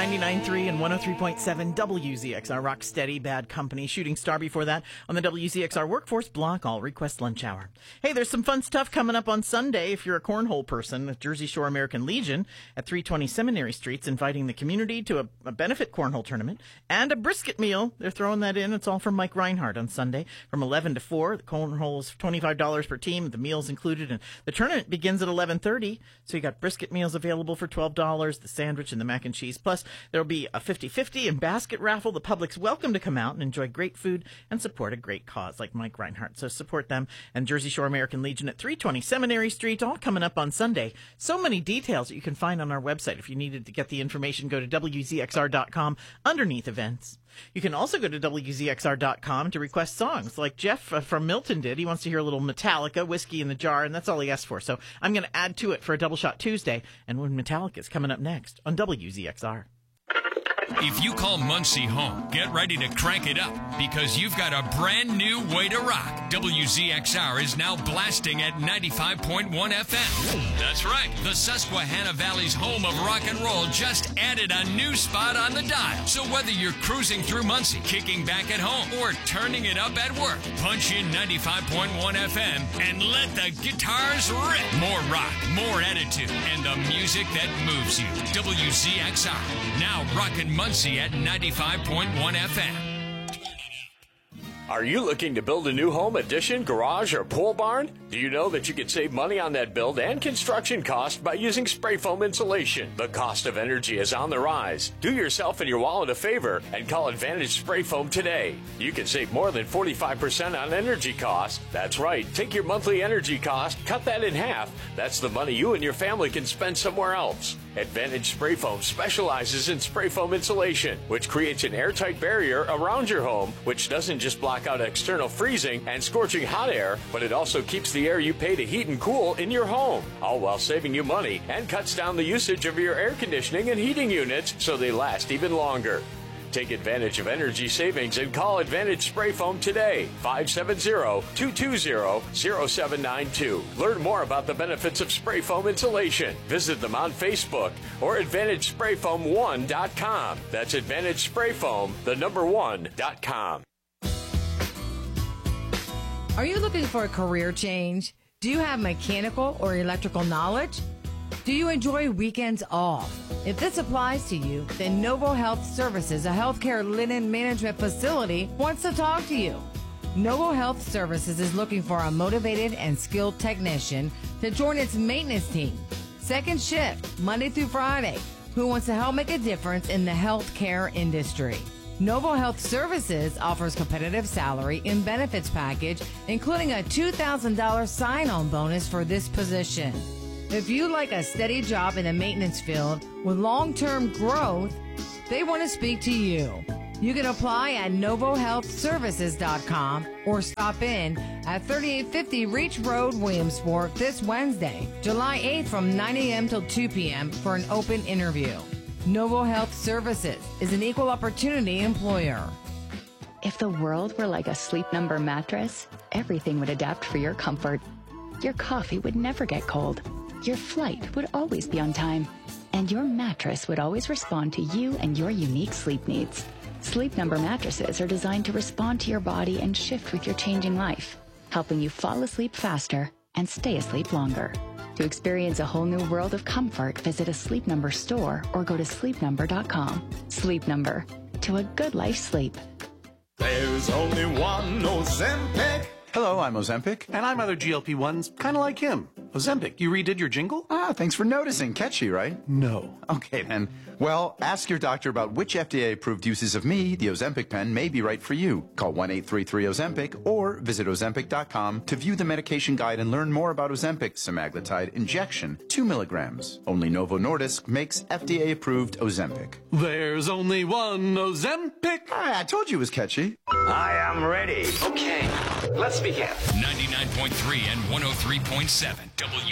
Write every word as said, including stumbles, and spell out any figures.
ninety-nine point three and one oh three point seven W Z X R. Rock Steady, Bad Company. Shooting Star before that on the W Z X R Workforce Block All Request Lunch Hour. Hey, there's some fun stuff coming up on Sunday if you're a cornhole person. The Jersey Shore American Legion at three twenty Seminary Street's inviting the community to a, a benefit cornhole tournament and a brisket meal. They're throwing that in. It's all from Mike Reinhardt on Sunday from eleven to four. The cornhole is twenty-five dollars per team. The meal's included. And the tournament begins at eleven thirty. So you got brisket meals available for twelve dollars, the sandwich and the mac and cheese. Plus, there'll be a fifty-fifty and basket raffle. The public's welcome to come out and enjoy great food and support a great cause like Mike Reinhardt. So support them and Jersey Shore American Legion at three twenty Seminary Street, all coming up on Sunday. So many details that you can find on our website. If you needed to get the information, go to W Z X R dot com underneath events. You can also go to W Z X R dot com to request songs like Jeff uh, from Milton did. He wants to hear a little Metallica, Whiskey in the Jar, and that's all he asked for. So I'm going to add to it for a Double Shot Tuesday, and when Metallica is coming up next on W Z X R. If you call Muncie home, get ready to crank it up because you've got a brand new way to rock. W Z X R is now blasting at ninety-five point one F M. That's right. The Susquehanna Valley's home of rock and roll just added a new spot on the dial. So whether you're cruising through Muncie, kicking back at home, or turning it up at work, punch in ninety-five point one F M and let the guitars rip. More rock, more attitude, and the music that moves you. W Z X R, now rockin' Muncie at ninety-five point one F M. Are you looking to build a new home, addition, garage, or pole barn? Do you know that you could save money on that build and construction cost by using spray foam insulation? The cost of energy is on the rise. Do yourself and your wallet a favor and call Advantage Spray Foam today. You can save more than forty-five percent on energy costs. That's right. Take your monthly energy cost, cut that in half. That's the money you and your family can spend somewhere else. Advantage Spray Foam specializes in spray foam insulation, which creates an airtight barrier around your home, which doesn't just block out external freezing and scorching hot air, but it also keeps the air you pay to heat and cool in your home, all while saving you money and cuts down the usage of your air conditioning and heating units so they last even longer. Take advantage of energy savings and call Advantage Spray Foam today, five seven zero, two two zero, zero seven nine two. Learn more about the benefits of spray foam insulation. Visit them on Facebook or advantage spray foam one dot com. That's Advantage Spray Foam, the number one dot com. Are you looking for a career change? Do you have mechanical or electrical knowledge? Do you enjoy weekends off? If this applies to you, then Novo Health Services, a healthcare linen management facility, wants to talk to you. Novo Health Services is looking for a motivated and skilled technician to join its maintenance team. Second shift, Monday through Friday, who wants to help make a difference in the healthcare industry. Novo Health Services offers competitive salary and benefits package, including a two thousand dollars sign-on bonus for this position. If you like a steady job in the maintenance field with long-term growth, they want to speak to you. You can apply at novo health services dot com or stop in at thirty-eight fifty Reach Road, Williamsport this Wednesday, July eighth from nine a.m. till two p.m. for an open interview. Novo Health Services is an equal opportunity employer. If the world were like a Sleep Number mattress, everything would adapt for your comfort. Your coffee would never get cold. Your flight would always be on time. And your mattress would always respond to you and your unique sleep needs. Sleep Number mattresses are designed to respond to your body and shift with your changing life, helping you fall asleep faster and stay asleep longer. To experience a whole new world of comfort, visit a Sleep Number store or go to sleep number dot com. Sleep Number. To a good life sleep. There's only one Ozempic. Hello, I'm Ozempic. And I'm other G L P ones, kind of like him. Ozempic, you redid your jingle? Ah, thanks for noticing. Catchy, right? No. Okay, then. Well, ask your doctor about which F D A-approved uses of me, the Ozempic pen, may be right for you. Call one eight three three Ozempic or visit ozempic dot com to view the medication guide and learn more about Ozempic semaglutide injection, two milligrams. Only Novo Nordisk makes F D A-approved Ozempic. There's only one Ozempic. Ah, I told you it was catchy. I am ready. Okay, let's begin. ninety-nine point three and one oh three point seven W